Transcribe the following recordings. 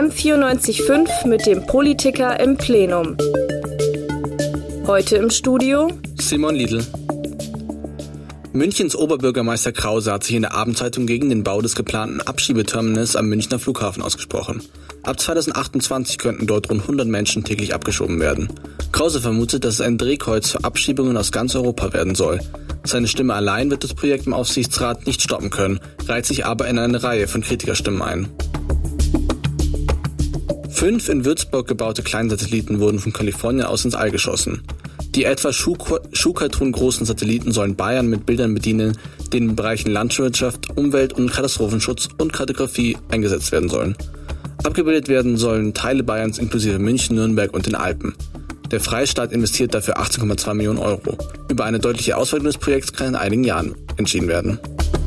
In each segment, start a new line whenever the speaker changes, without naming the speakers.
M94.5 mit dem Politiker im Plenum. Heute im Studio
Simon Liedl. Münchens Oberbürgermeister Krause hat sich in der Abendzeitung gegen den Bau des geplanten Abschiebeterminals am Münchner Flughafen ausgesprochen. Ab 2028 könnten dort rund 100 Menschen täglich abgeschoben werden. Krause vermutet, dass es ein Drehkreuz für Abschiebungen aus ganz Europa werden soll. Seine Stimme allein wird das Projekt im Aufsichtsrat nicht stoppen können, reiht sich aber in eine Reihe von Kritikerstimmen ein. 5 in Würzburg gebaute Kleinsatelliten wurden von Kalifornien aus ins All geschossen. Die etwa Schuhkarton großen Satelliten sollen Bayern mit Bildern bedienen, die in den Bereichen Landwirtschaft, Umwelt- und Katastrophenschutz und Kartografie eingesetzt werden sollen. Abgebildet werden sollen Teile Bayerns inklusive München, Nürnberg und den Alpen. Der Freistaat investiert dafür 18,2 Millionen Euro. Über eine deutliche Ausweitung des Projekts kann in einigen Jahren entschieden werden.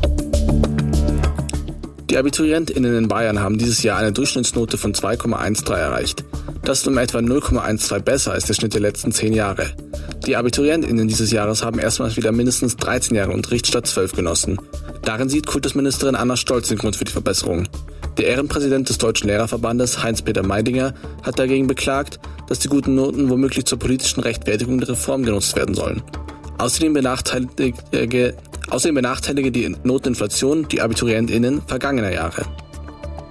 Die AbiturientInnen in Bayern haben dieses Jahr eine Durchschnittsnote von 2,13 erreicht. Das ist um etwa 0,12 besser als der Schnitt der letzten 10 Jahre. Die AbiturientInnen dieses Jahres haben erstmals wieder mindestens 13 Jahre Unterricht statt 12 genossen. Darin sieht Kultusministerin Anna Stolz den Grund für die Verbesserung. Der Ehrenpräsident des Deutschen Lehrerverbandes, Heinz-Peter Meidinger, hat dagegen beklagt, dass die guten Noten womöglich zur politischen Rechtfertigung der Reform genutzt werden sollen. Außerdem benachteilige die Noteninflation die AbiturientInnen vergangener Jahre.